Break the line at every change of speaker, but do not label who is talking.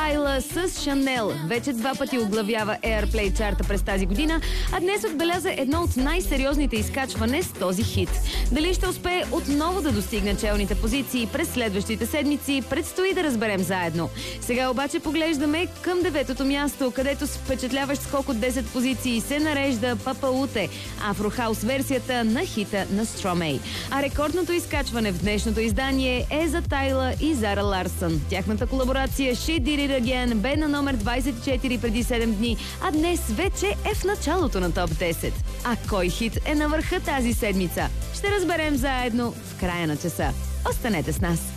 Тайла с Шанел. Вече 2 пъти оглавява Airplay чарта през тази година, а днес отбеляза едно от най-сериозните изкачване с този хит. Дали ще успее отново да достигне челните позиции през следващите седмици, предстои да разберем заедно. Сега обаче поглеждаме към 9-то място, където с впечатляващ скок от 10 позиции се нарежда Папа Уте, афрохаус версията на хита на Стромей. А рекордното изкачване в днешното издание е за Тайла и Зара Ларсън. Тяхната колаборация She Did It Again бе на номер 24 преди 7 дни, а днес вече е в началото на топ 10. А кой хит е на върха тази седмица? Ще разберем заедно в края на часа. Останете с нас!